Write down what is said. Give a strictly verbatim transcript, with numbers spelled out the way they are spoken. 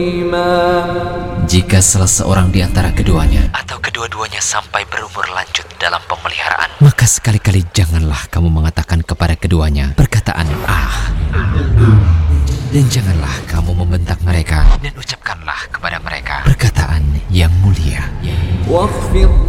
Jika salah seorang di antara keduanya atau kedua-duanya sampai berumur lanjut dalam pemeliharaan, maka sekali-kali janganlah kamu mengatakan kepada keduanya perkataan ah, dan janganlah kamu membentak mereka, dan ucapkanlah kepada mereka perkataan yang mulia.